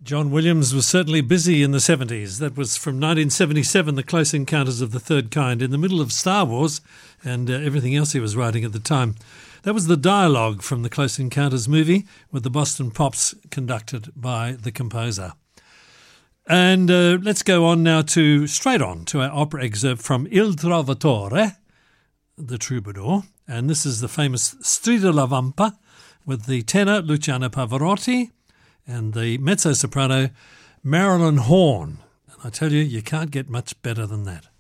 John Williams was certainly busy in the 70s. That was from 1977, The Close Encounters of the Third Kind, in the middle of Star Wars and everything else he was writing at the time. That was the dialogue from the Close Encounters movie with the Boston Pops conducted by the composer. And let's go on now straight on to our opera excerpt from Il Trovatore, the Troubadour. And this is the famous Strida la Vampa with the tenor Luciano Pavarotti and the mezzo-soprano Marilyn Horne. And I tell you, you can't get much better than that.